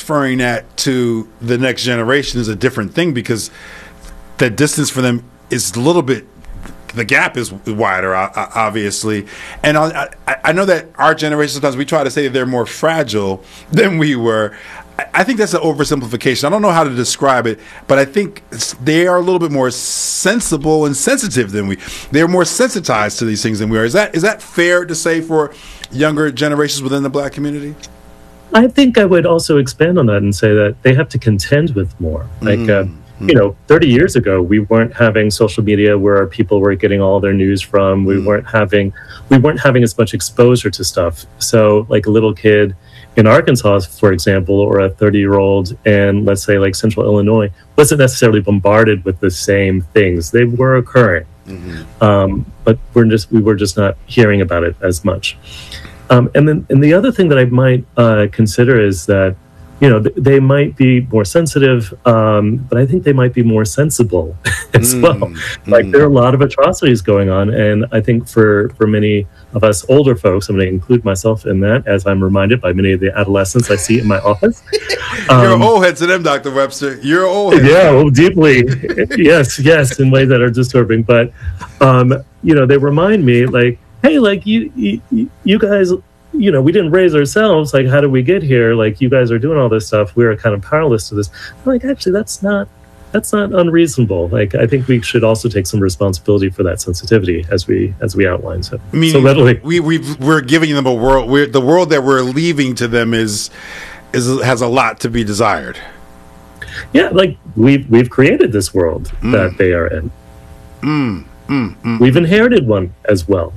transferring that to the next generation is a different thing because the distance for them is a little bit, the gap is wider, obviously. And I know that our generation, sometimes we try to say they're more fragile than we were. I think that's an oversimplification. I don't know how to describe it, but I think they are a little bit more sensible and sensitive than we. They're more sensitized to these things than we are. Is that fair to say for younger generations within the Black community? I think I would also expand on that and say that they have to contend with more. Like, 30 years ago, we weren't having social media where people were getting all their news from. We weren't having as much exposure to stuff. So, like a little kid in Arkansas, for example, or a 30-year-old in, let's say, like Central Illinois, wasn't necessarily bombarded with the same things. They were occurring, but we were just not hearing about it as much. And the other thing that I might consider is that, they might be more sensitive, but I think they might be more sensible as well. Like, there are a lot of atrocities going on, and I think for many of us older folks, I'm going to include myself in that, as I'm reminded by many of the adolescents I see in my office. You're an old head to them, Dr. Webster. You're an old head. Yeah, deeply. Yes, in ways that are disturbing. But, they remind me, like, hey, like, you guys, we didn't raise ourselves. Like, how did we get here? Like, you guys are doing all this stuff. We're kind of powerless to this. I'm like, actually, that's not unreasonable. Like, I think we should also take some responsibility for that sensitivity as we outline. So, readily. We're giving them a world. The world that we're leaving to them has a lot to be desired. Yeah, like we've created this world that they are in. We've inherited one as well.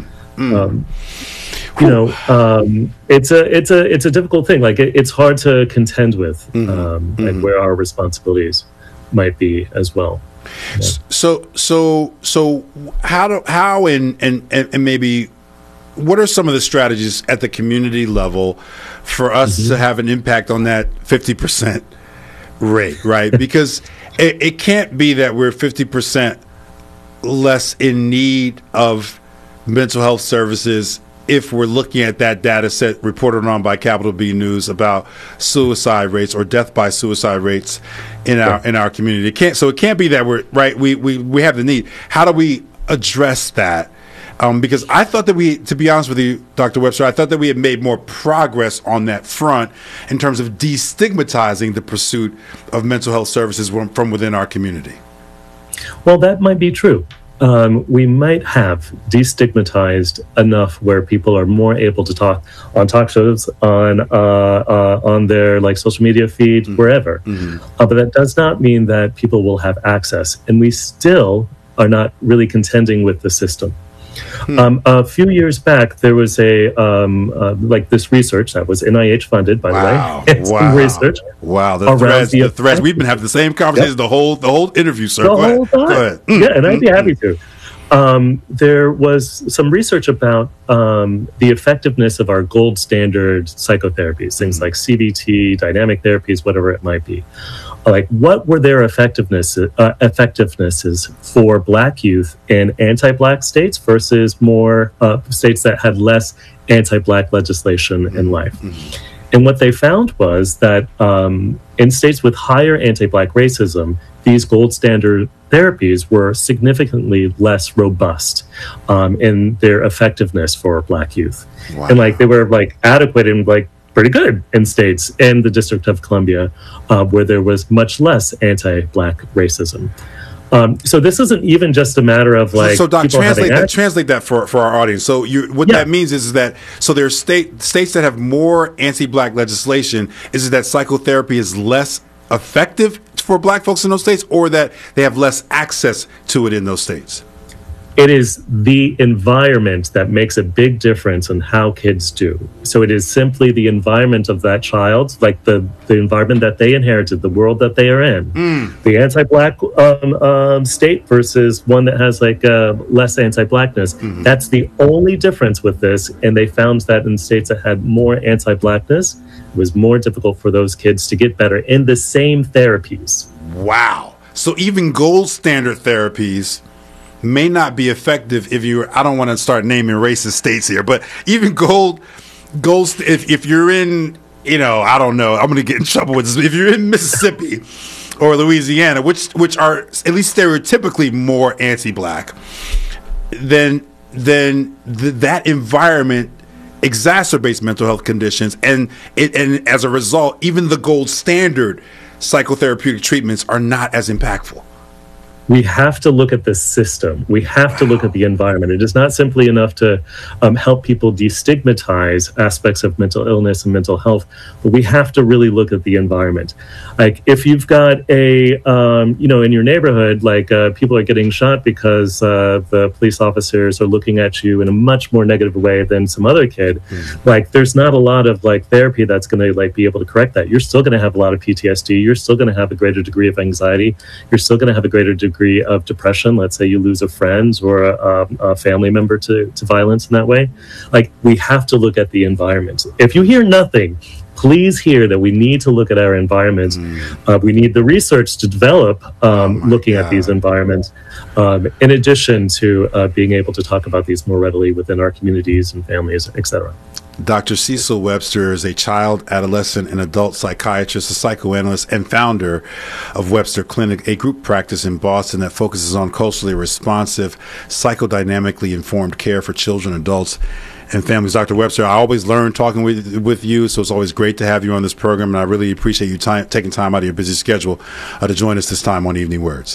It's a difficult thing. Like, it's hard to contend with, and where our responsibilities might be as well. Yeah. So how and maybe what are some of the strategies at the community level for us to have an impact on that 50% rate, right? Because it can't be that we're 50% less in need of mental health services if we're looking at that data set reported on by Capital B News about suicide rates or death by suicide rates in our community. It can't be that we're right. We have the need. How do we address that? Because I thought that to be honest with you, Dr. Webster, I thought that we had made more progress on that front in terms of destigmatizing the pursuit of mental health services from within our community. Well, that might be true. We might have destigmatized enough where people are more able to talk on talk shows, on their like social media feed, wherever. But that does not mean that people will have access, and we still are not really contending with the system. A few years back, there was like this research that was NIH funded, by the way. Some research. Wow, the threads. We've been having the same conversation the whole interview, sir. Go ahead. Yeah, and I'd be happy to. There was some research about the effectiveness of our gold standard psychotherapies, things like CBT, dynamic therapies, whatever it might be. Like, what were their effectivenesses for Black youth in anti-Black states versus more states that had less anti-Black legislation in life? And what they found was that in states with higher anti-Black racism, these gold standard therapies were significantly less robust in their effectiveness for Black youth. Wow. And like, they were like adequate and like pretty good in states in the District of Columbia where there was much less anti-Black racism. So this isn't even just a matter of like. So Doc, translate that for our audience. So that means is that so there's states that have more anti-Black legislation. Is it that psychotherapy is less effective for Black folks in those states, or that they have less access to it in those states? It is the environment that makes a big difference in how kids do. So it is simply the environment of that child, like the environment that they inherited, the world that they are in. The anti-Black state versus one that has like less anti-Blackness. That's the only difference with this. And they found that in states that had more anti-Blackness, it was more difficult for those kids to get better in the same therapies. Wow. So even gold standard therapies may not be effective if I don't want to start naming racist states here, but even if you're in I don't know. I'm going to get in trouble with this. If you're in Mississippi or Louisiana, which are at least stereotypically more anti-black, then that environment exacerbates mental health conditions, and as a result, even the gold standard psychotherapeutic treatments are not as impactful. We have to look at the system. We have to look at the environment. It is not simply enough to help people destigmatize aspects of mental illness and mental health, but we have to really look at the environment. Like if you've got in your neighborhood, people are getting shot because the police officers are looking at you in a much more negative way than some other kid. There's not a lot of therapy that's going to be able to correct that. You're still going to have a lot of PTSD. You're still going to have a greater degree of anxiety. You're still going to have a greater degree of depression. Let's say you lose a friend or a family member to violence in that way. We have to look at the environment. If you hear nothing, please hear that we need to look at our environments. We need the research to develop looking at these environments, in addition to being able to talk about these more readily within our communities and families, etc. Dr. Cecil Webster is a child, adolescent, and adult psychiatrist, a psychoanalyst, and founder of Webster Clinic, a group practice in Boston that focuses on culturally responsive, psychodynamically informed care for children, adults, and families. Dr. Webster, I always learn talking with you, so it's always great to have you on this program, and I really appreciate you taking time out of your busy schedule to join us this time on Evening Words.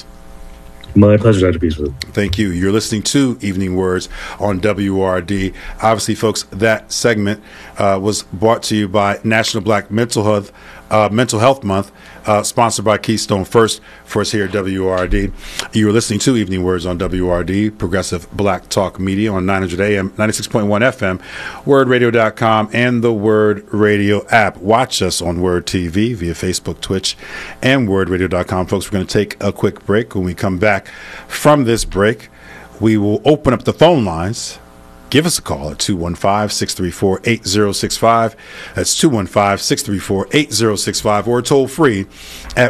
My pleasure, Dr. Beasley. Thank you. You're listening to Evening Words on WRD. Obviously, folks, that segment was brought to you by National Black Mental Health Month, sponsored by Keystone First for us here at WRD. You are listening to Evening Words on WRD, Progressive Black Talk Media on 900 AM, 96.1 FM, wordradio.com, and the Word Radio app. Watch us on Word TV via Facebook, Twitch, and wordradio.com. Folks, we're going to take a quick break. When we come back from this break, we will open up the phone lines. Give us a call at 215-634-8065. That's 215-634-8065, or toll free at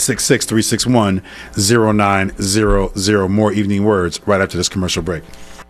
1-866-361-0900. More Evening Words right after this commercial break.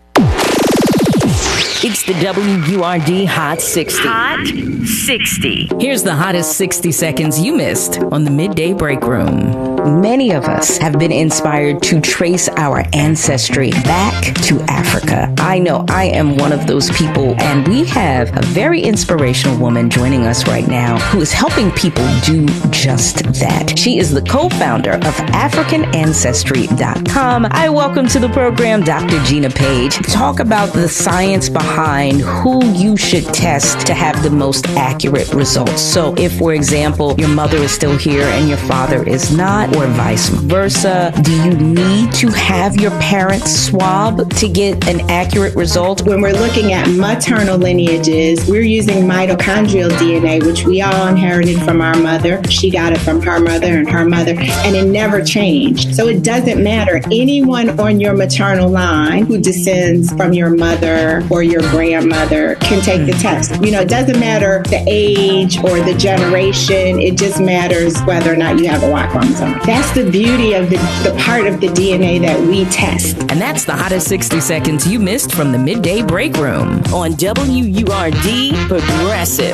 It's the WURD Hot 60. Hot 60. Here's the hottest 60 seconds you missed on the Midday Break Room. Many of us have been inspired to trace our ancestry back to Africa. I know I am one of those people, and we have a very inspirational woman joining us right now who is helping people do just that. She is the co-founder of AfricanAncestry.com. I welcome to the program Dr. Gina Page. Talk about the science behind who you should test to have the most accurate results. So if, for example, your mother is still here and your father is not, or vice versa, do you need to have your parents swab to get an accurate result? When we're looking at maternal lineages, we're using mitochondrial DNA, which we all inherited from our mother. She got it from her mother and her mother, and it never changed. So it doesn't matter. Anyone on your maternal line who descends from your mother or your grandmother can take the test. It doesn't matter the age or the generation. It just matters whether or not you have a Y chromosome. That's the beauty of the part of the DNA that we test. And that's the hottest 60 seconds you missed from the Midday Break Room on WURD Progressive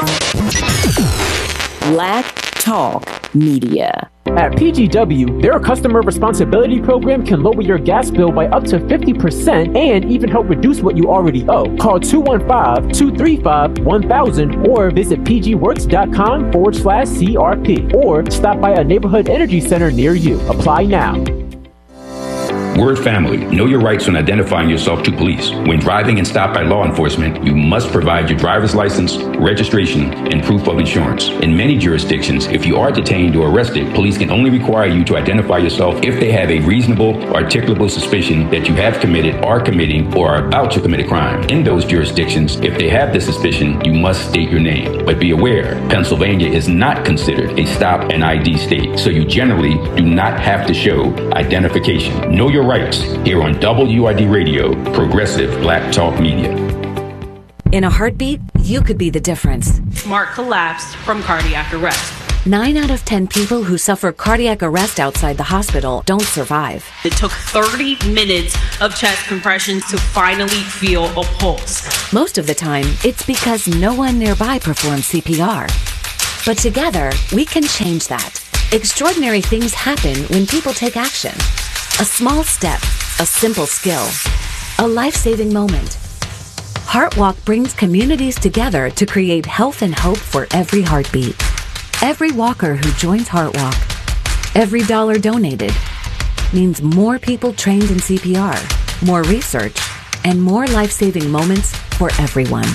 Black Talk Media. At PGW, their customer responsibility program can lower your gas bill by up to 50% and even help reduce what you already owe. Call 215-235-1000 or visit pgworks.com/CRP or stop by a neighborhood energy center near you. Apply now. Word family, know your rights when identifying yourself to police. When driving and stopped by law enforcement, you must provide your driver's license, registration, and proof of insurance. In many jurisdictions, if you are detained or arrested, police can only require you to identify yourself if they have a reasonable, articulable suspicion that you have committed, are committing, or are about to commit a crime. In those jurisdictions, if they have the suspicion, you must state your name. But be aware, Pennsylvania is not considered a stop and ID state, so you generally do not have to show identification. Know your rights here on WRD Radio, Progressive Black Talk Media. In a heartbeat, you could be the difference. Mark collapsed from cardiac arrest. 9 out of 10 people who suffer cardiac arrest outside the hospital don't survive. It took 30 minutes of chest compressions to finally feel a pulse. Most of the time, it's because no one nearby performs CPR. But together, we can change that. Extraordinary things happen when people take action. A small step, a simple skill, a life-saving moment. HeartWalk brings communities together to create health and hope for every heartbeat. Every walker who joins HeartWalk, every dollar donated, means more people trained in CPR, more research, and more life-saving moments for everyone.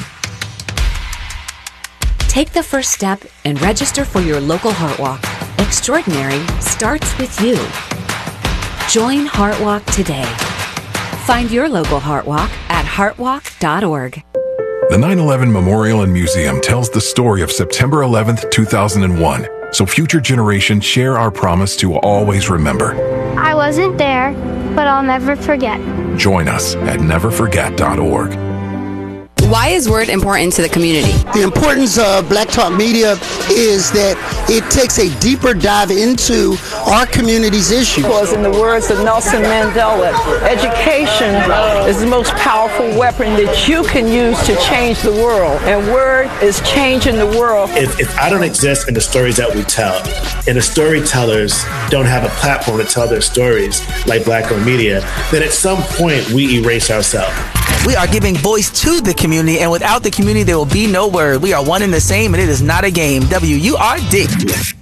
Take the first step and register for your local HeartWalk. Extraordinary starts with you. Join HeartWalk today. Find your local HeartWalk at heartwalk.org. The 9/11 Memorial and Museum tells the story of September 11th, 2001, so future generations share our promise to always remember. I wasn't there, but I'll never forget. Join us at neverforget.org. Why is Word important to the community? The importance of Black Talk Media is that it takes a deeper dive into our community's issues. Because in the words of Nelson Mandela, education is the most powerful weapon that you can use to change the world. And Word is changing the world. If I don't exist in the stories that we tell, and the storytellers don't have a platform to tell their stories like Black-owned media, then at some point we erase ourselves. We are giving voice to the community, and without the community, there will be no Word. We are one and the same, and it is not a game. WURD.